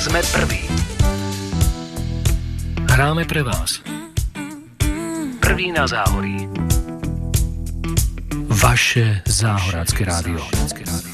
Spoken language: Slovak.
Sme prví. Hráme pre vás. Prvý na záhorí. Vaše záhorácké rádio.